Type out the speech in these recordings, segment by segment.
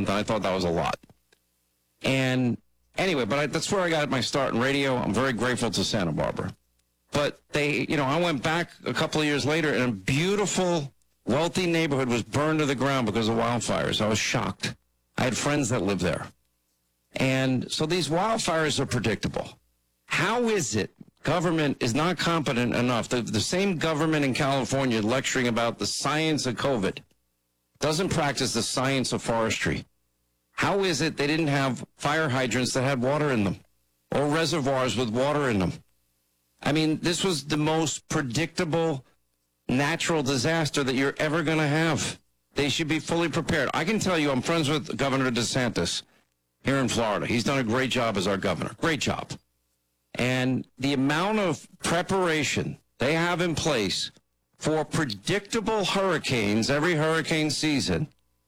month, and I thought that was a lot. And anyway, that's where I got my start in radio. I'm very grateful to Santa Barbara. But I went back a couple of years later, and a beautiful, wealthy neighborhood was burned to the ground because of wildfires. I was shocked. I had friends that lived there. And so these wildfires are predictable. How is it government is not competent enough? The same government in California lecturing about the science of COVID doesn't practice the science of forestry. How is it they didn't have fire hydrants that had water in them or reservoirs with water in them? I mean, this was the most predictable natural disaster that you're ever going to have. They should be fully prepared. I can tell you, I'm friends with Governor DeSantis here in Florida. He's done a great job as our governor. Great job. And the amount of preparation they have in place for predictable hurricanes every hurricane season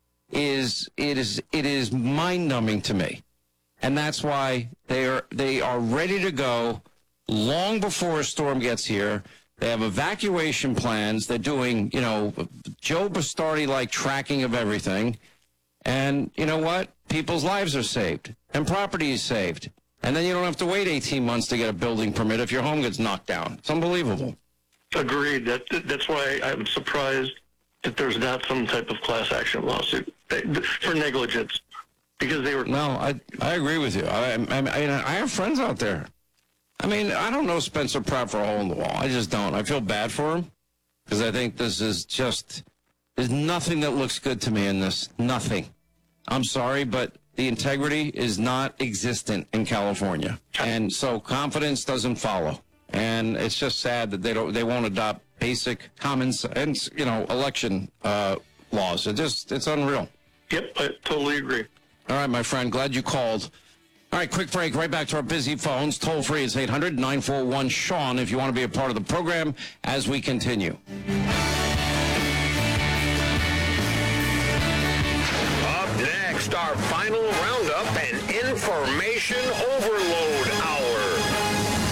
is mind-numbing to me. And that's why they are ready to go long before a storm gets here. They have evacuation plans. They're doing, Joe Bastardi-like tracking of everything. And you know what? People's lives are saved and property is saved. And then you don't have to wait 18 months to get a building permit if your home gets knocked down. It's unbelievable. Agreed. That's why I'm surprised that there's not some type of class action lawsuit for negligence, because they were. No, I agree with you. I have friends out there. I mean, I don't know Spencer Pratt for a hole in the wall. I just don't. I feel bad for him because I think this is just, there's nothing that looks good to me in this. Nothing. I'm sorry, but the integrity is not existent in California. And so confidence doesn't follow. And it's just sad that they won't adopt basic common sense, election laws. It's unreal. Yep, I totally agree. All right, my friend, glad you called. All right, quick break. Right back to our busy phones. Toll free is 800-941-SEAN if you want to be a part of the program as we continue. Up next, our final roundup and information overload.